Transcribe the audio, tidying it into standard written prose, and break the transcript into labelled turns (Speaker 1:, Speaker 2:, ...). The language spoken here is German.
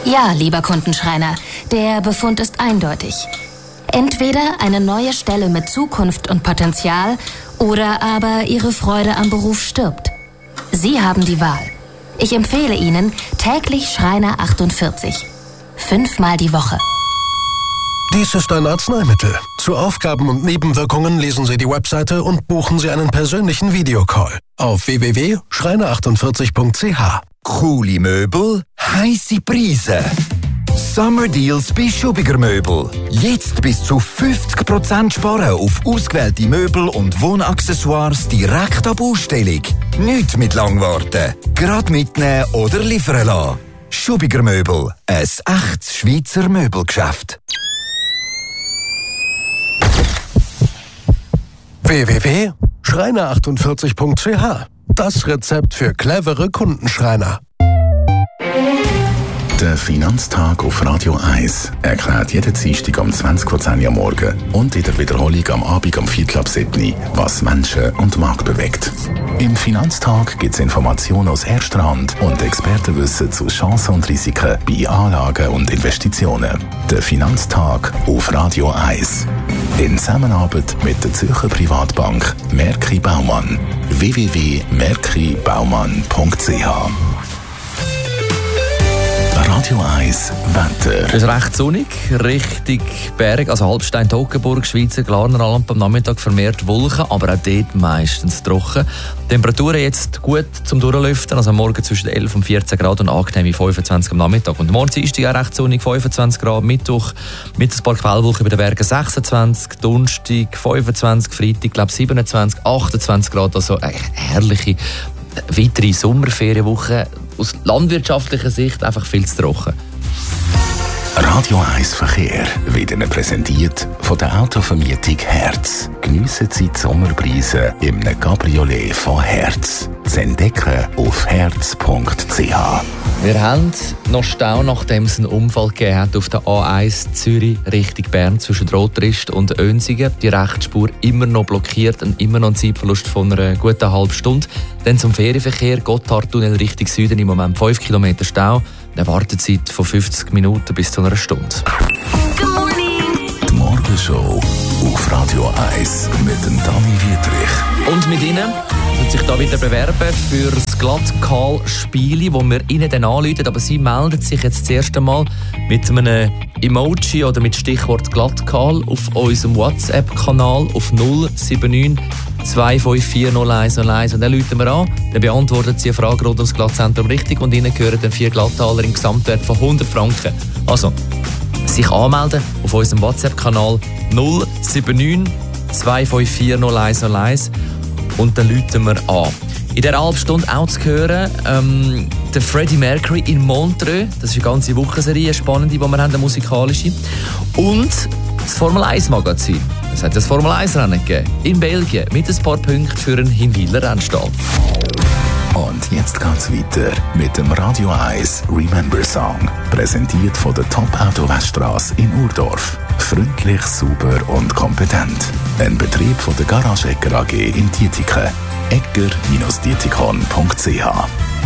Speaker 1: Ja, lieber Kundenschreiner, der Befund ist eindeutig. Entweder eine neue Stelle mit Zukunft und Potenzial oder aber Ihre Freude am Beruf stirbt. Sie haben die Wahl. Ich empfehle Ihnen täglich Schreiner 48. 5-mal die Woche.
Speaker 2: Dies ist ein Arzneimittel. Zu Aufgaben und Nebenwirkungen lesen Sie die Webseite und buchen Sie einen persönlichen Videocall auf www.schreiner48.ch.
Speaker 3: Coole Möbel, heisse Preise. Summer Deals bei Schubiger Möbel. Jetzt bis zu 50% sparen auf ausgewählte Möbel und Wohnaccessoires direkt ab Ausstellung. Nicht mit lang warten. Gerade mitnehmen oder liefern lassen. Schubiger Möbel, ein echtes Schweizer Möbelgeschäft.
Speaker 2: www.schreiner48.ch. Das Rezept für clevere Kundenschreiner.
Speaker 4: Der Finanztag auf Radio 1 erklärt jeden Dienstag um 20:10 Uhr am Morgen und in der Wiederholung am Abend um 6:45, was Menschen und Markt bewegt. Im Finanztag gibt es Informationen aus erster Hand und Expertenwissen zu Chancen und Risiken bei Anlagen und Investitionen. Der Finanztag auf Radio 1. In Zusammenarbeit mit der Zürcher Privatbank Merki Baumann. www.merkibaumann.ch. Radio 1 Wetter.
Speaker 5: Es ist recht sonnig, richtig Berg, also Halbstein, Toggenburg, Schweizer Glarneralp, am Nachmittag vermehrt Wolken, aber auch dort meistens trocken. Temperaturen jetzt gut zum Durchlüften, also am Morgen zwischen 11 und 14 Grad und angenehm 25 am Nachmittag. Und morgen ist auch recht sonnig, 25 Grad, Mittwoch mit ein paar Quellwolken über den Bergen 26, Donnerstag 25, Freitag glaube 27, 28 Grad, also eine herrliche weitere Sommerferienwoche. Aus landwirtschaftlicher Sicht einfach viel zu trocken.
Speaker 4: Radio 1 Verkehr wird Ihnen präsentiert von der Autovermietung Herz. Geniessen Sie die Sommerpreise im Cabriolet von Herz. Zu entdecken auf herz.ch.
Speaker 5: Wir haben noch Stau, nachdem es einen Unfall gegeben hat auf der A1 Zürich Richtung Bern zwischen Rotrist und Önsigen. Die Rechtsspur immer noch blockiert und immer noch ein Zeitverlust von einer guten halben Stunde. Dann zum Ferienverkehr, Gotthardtunnel Richtung Süden, im Moment 5 Kilometer Stau. Eine Wartezeit von 50 Minuten bis zu einer Stunde.
Speaker 4: Good morning. Die Morgenshow auf Radio 1 mit dem Dani Wietrich.
Speaker 5: Und mit Ihnen wird sich da wieder bewerben für das Glattkahl-Spiel, wo wir Ihnen dann anrufen. Aber Sie melden sich jetzt das erste Mal mit einem Emoji oder mit Stichwort Glattkahl auf unserem WhatsApp-Kanal auf 079 254 0101 und dann rufen wir an, dann beantworten Sie eine Frage rund ums Glattzentrum richtig und Ihnen gehören dann 4 Glattaler im Gesamtwert von 100 Franken. Also, sich anmelden auf unserem WhatsApp-Kanal 079 254 0101 und dann rufen wir an. In dieser halben Stunde auch zu hören, der Freddie Mercury in Montreux, das ist eine ganze Wochenserie, eine spannende, die wir haben, eine musikalische. Und das Formel-1-Magazin. Es hat das Formel-1-Rennen gegeben in Belgien mit ein paar Punkten für einen Hinwiler Rennstall.
Speaker 4: Und jetzt geht's weiter mit dem Radio 1 Remember Song. Präsentiert von der Top Auto Weststrasse in Urdorf. Freundlich, sauber und kompetent. Ein Betrieb von der Garage Egger AG in Dietiken. egger-dietikon.ch